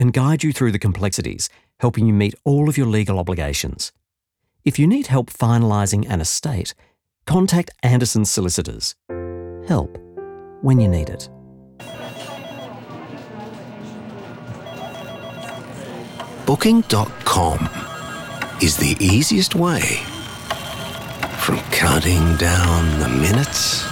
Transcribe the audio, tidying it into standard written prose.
and guide you through the complexities, helping you meet all of your legal obligations. If you need help finalising an estate, contact Anderson Solicitors. Help when you need it. Booking.com is the easiest way from counting down the minutes